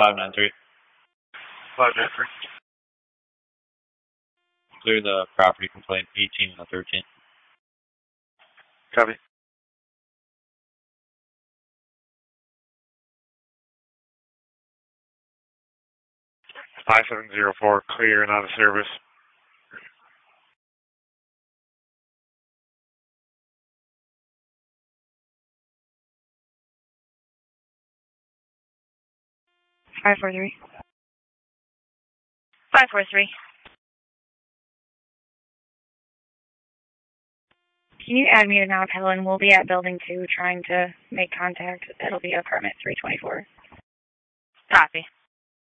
593. 593. Clear the property complaint 18 and 13. Copy. 5704, clear and out of service. Five, 4-3. 543. Can you add me to Nav Helen? We'll be at building 2 trying to make contact. It'll be apartment 324. Copy.